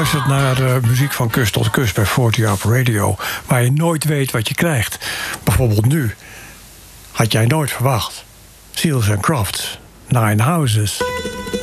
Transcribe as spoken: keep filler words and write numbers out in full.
luistert naar de muziek van kust tot kust bij veertig Up Radio, waar je nooit weet wat je krijgt. Bijvoorbeeld nu. Had jij nooit verwacht. Seals and Crofts, Nine Houses.